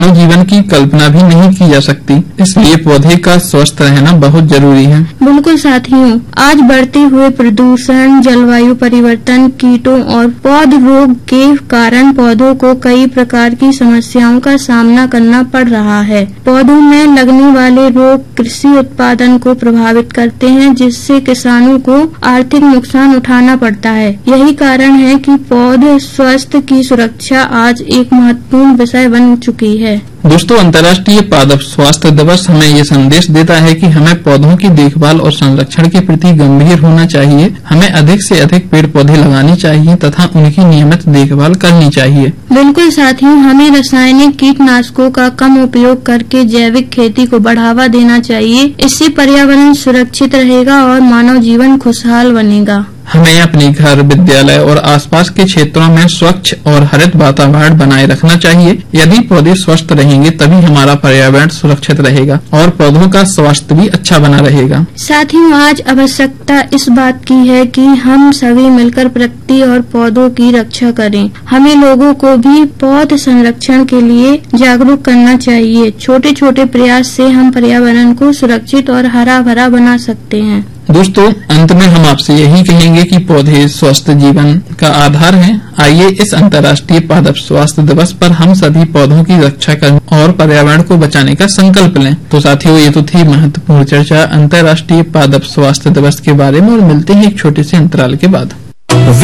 जीवन की कल्पना भी नहीं की जा सकती। इसलिए पौधे का स्वस्थ रहना बहुत जरूरी है। बिल्कुल साथियों, आज बढ़ते हुए प्रदूषण, जलवायु परिवर्तन, कीटों और पौध रोग के कारण पौधों को कई प्रकार की समस्याओं का सामना करना पड़ रहा है। पौधों में लगने वाले रोग कृषि उत्पादन को प्रभावित करते हैं, जिससे किसानों को आर्थिक नुकसान उठाना पड़ता है। यही कारण है कि पौध स्वास्थ्य की सुरक्षा आज एक महत्वपूर्ण विषय बन चुकी है। दोस्तों, अंतर्राष्ट्रीय पादप स्वास्थ्य दिवस हमें ये संदेश देता है कि हमें पौधों की देखभाल और संरक्षण के प्रति गंभीर होना चाहिए। हमें अधिक से अधिक पेड़ पौधे लगाने चाहिए तथा उनकी नियमित देखभाल करनी चाहिए। बिल्कुल साथियों, हमें रासायनिक कीटनाशकों का कम उपयोग करके जैविक खेती को बढ़ावा देना चाहिए। इससे पर्यावरण सुरक्षित रहेगा और मानव जीवन खुशहाल बनेगा। हमें अपने घर, विद्यालय और आसपास के क्षेत्रों में स्वच्छ और हरित वातावरण बनाए रखना चाहिए। यदि पौधे स्वस्थ रहेंगे तभी हमारा पर्यावरण सुरक्षित रहेगा और पौधों का स्वास्थ्य भी अच्छा बना रहेगा। साथियों, आज आवश्यकता इस बात की है कि हम सभी मिलकर प्रकृति और पौधों की रक्षा करें। हमें लोगों को भी पौध संरक्षण के लिए जागरूक करना चाहिए। छोटे छोटे प्रयास से हम पर्यावरण को सुरक्षित और हरा भरा बना सकते हैं। दोस्तों, अंत में हम आपसे यही कहेंगे कि पौधे स्वस्थ जीवन का आधार हैं। आइए इस अंतर्राष्ट्रीय पादप स्वास्थ्य दिवस पर हम सभी पौधों की रक्षा करें और पर्यावरण को बचाने का संकल्प लें। तो साथियों, ये तो थी महत्वपूर्ण चर्चा अंतर्राष्ट्रीय पादप स्वास्थ्य दिवस के बारे में, और मिलते हैं एक छोटे से अंतराल के बाद।